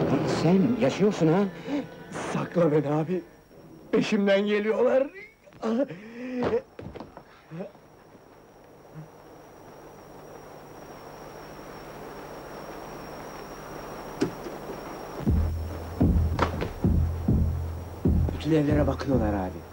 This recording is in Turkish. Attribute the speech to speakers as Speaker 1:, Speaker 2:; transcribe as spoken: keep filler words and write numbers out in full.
Speaker 1: Sen yaşıyorsun ha?
Speaker 2: Sakla beni abi! Peşimden geliyorlar!
Speaker 1: Bütün evlere bakıyorlar abi.